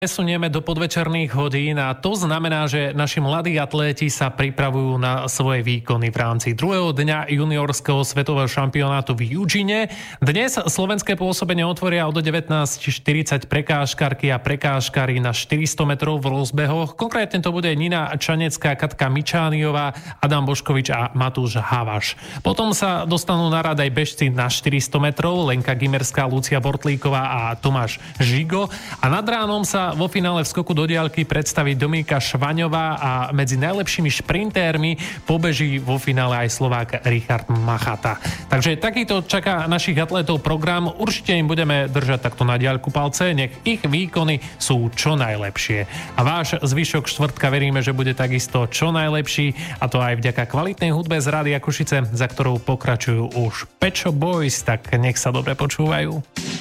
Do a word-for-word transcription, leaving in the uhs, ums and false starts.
Presunieme do podvečerných hodín a to znamená, že naši mladí atléti sa pripravujú na svoje výkony v rámci druhého dňa juniorského svetového šampionátu v Eugene. Dnes slovenské pôsobenie otvoria od devätnásť štyridsať prekážkarky a prekážkari na štyristo metrov v rozbehoch. Konkrétne to bude Nina Čanecká, Katka Mičániová, Adam Boškovič a Matúš Havaš. Potom sa dostanú na rad aj bežci na štyristo metrov, Lenka Gimerská, Lucia Bortlíková a Tomáš Žigo. A nad ránom sa vo finále v skoku do diaľky predstaví Dominika Švaňová a medzi najlepšími šprintérmi pobeží vo finále aj Slovák Richard Machata. Takže takýto čaká našich atlétov program. Určite im budeme držať takto na diaľku palce, nech ich výkony sú čo najlepšie. A váš zvyšok štvrtka veríme, že bude takisto čo najlepší, a to aj vďaka kvalitnej hudbe z Rádia Košice, za ktorou pokračujú už Pet Shop Boys, tak nech sa dobre počúvajú.